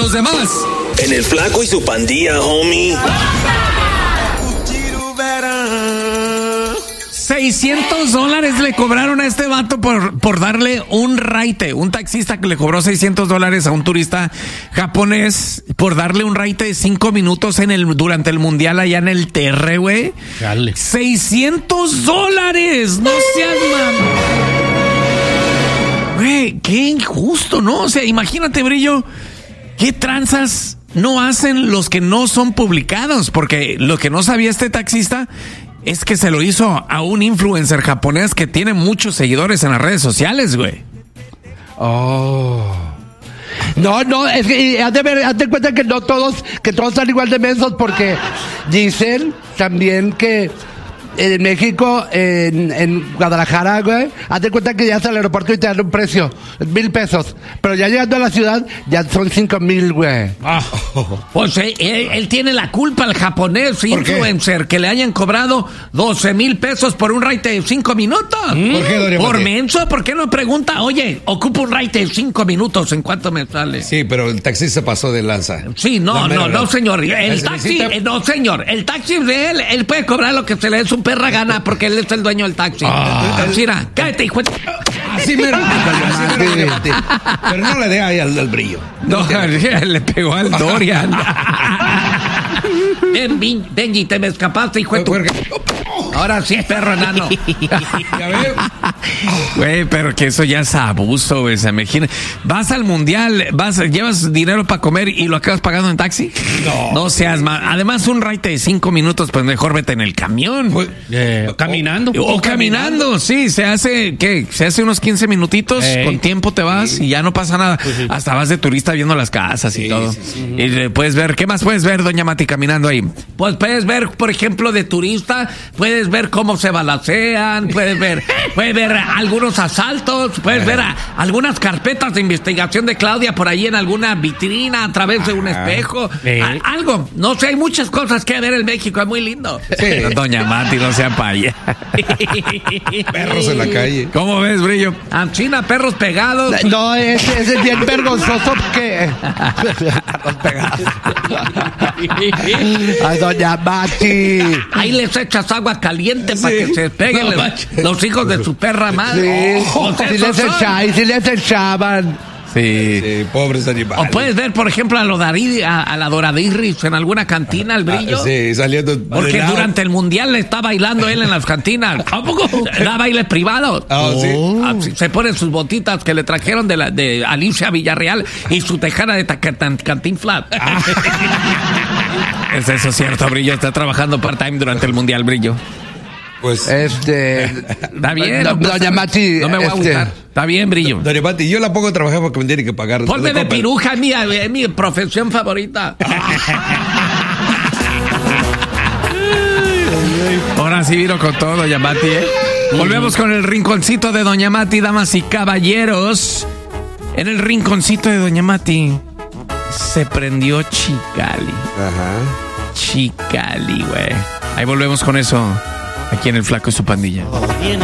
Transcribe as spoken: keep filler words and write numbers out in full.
los demás. En el Flaco y su Pandilla, homie. seiscientos dólares le cobraron a este vato por, por darle un raite. Un taxista que le cobró seiscientos dólares a un turista japonés por darle un raite de cinco minutos en el, durante el mundial allá en el Terre, güey. seiscientos dólares. No seas mamá. Güey, qué injusto, ¿no? O sea, imagínate, Brillo, qué tranzas no hacen los que no son publicados. Porque lo que no sabía este taxista es que se lo hizo a un influencer japonés que tiene muchos seguidores en las redes sociales, güey. Oh. No, no, es que haz de ver, haz de cuenta que no todos, que todos están igual de mensos, porque dicen también que en México, en, en Guadalajara, güey, haz de cuenta que ya hasta el aeropuerto y te dan un precio, mil pesos. Pero ya llegando a la ciudad, ya son cinco mil, güey. Ah, pues él, él tiene la culpa, el japonés influencer, que le hayan cobrado doce mil pesos por un raite de cinco minutos. ¿Mm? ¿Por qué, Doria? Por menso, ¿por qué no pregunta? Oye, ocupo un raite de cinco minutos, ¿en cuánto me sale? Sí, pero el taxi se pasó de lanza. Sí, no, no, no, señor. El ¿El taxi, necesita? eh, no, señor. El taxi de él, él puede cobrar lo que se le dé su perra gana porque él es el dueño del taxi. Ah. Mira, cállate, hijo de... Así mero, así mero, Doria Mati. Pero no le dé ahí al, al Brillo. No, le pegó al Dorian. Ven, Benji, Benji, te me escapaste, hijo de tu... Ahora sí, perro enano. A ver. Güey, pero que eso ya es abuso, güey. Se imagina. Vas al mundial, vas, llevas dinero para comer y lo acabas pagando en taxi. No. No seas mal. Además, un raite de cinco minutos, pues mejor vete en el camión. Pues, Eh, caminando. O, o caminando, sí, se hace, ¿qué? Se hace unos quince minutitos, Ey. con tiempo te vas Sí. y ya no pasa nada. Pues sí. Hasta vas de turista viendo las casas Sí, y todo. sí, sí. Y eh, puedes ver, ¿qué más puedes ver, doña Mati, caminando ahí? Pues puedes ver, por ejemplo, de turista, puedes ver cómo se balancean, puedes ver, puedes ver algunos asaltos, puedes ver a, algunas carpetas de investigación de Claudia por ahí en alguna vitrina a través de un espejo. Sí. A- algo, no sé, hay muchas cosas que ver en México, es muy lindo. Sí. Doña Mati, no sea paya. Perros en la calle. ¿Cómo ves, Brillo? China, perros pegados. No, ese, ese es bien vergonzoso que... Ay, doña Mati. Ahí les echas agua caliente para Sí. que se peguen No, los, los hijos de su perra madre. Sí, Oh, pues sí esos les son. echaban, sí les echaban. Sí. Sí, pobres animales. O puedes ver, por ejemplo, a, lo Dari- a, a la Doradirris en alguna cantina, el Brillo. Ah, sí, saliendo. Porque de lado. durante el mundial le está bailando él en las cantinas. ¿A poco? Da bailes privados. Ah, sí. Ah, sí, se ponen sus botitas que le trajeron de, la, de Alicia Villarreal y su tejana de taca- Cantinflas. ¿Es eso cierto, Brillo? Está trabajando part-time durante el mundial, Brillo. Pues. Este... Está bien. Do- no pasa- doña Mati, No me voy a este- gustar. Está bien, Brillo. Doña Mati, yo la pongo a trabajar porque me tiene que pagar. Ponme de Copa. piruja, es mi, es mi profesión favorita. Ahora sí vino con todo, doña Mati, ¿eh? Volvemos con el rinconcito de doña Mati, damas y caballeros. En el rinconcito de doña Mati se prendió Chicali. Ajá. Chicali, güey. Ahí volvemos con eso. Aquí en el Flaco y su Pandilla.